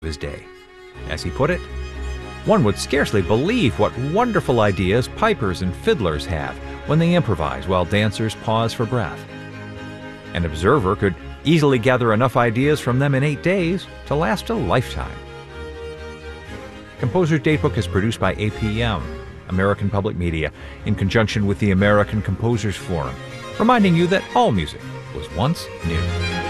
his day. As he put it, "One would scarcely believe what wonderful ideas pipers and fiddlers have when they improvise while dancers pause for breath. An observer could easily gather enough ideas from them in 8 days to last a lifetime." Composer's Datebook is produced by APM, American Public Media, in conjunction with the American Composers Forum, reminding you that all music was once new.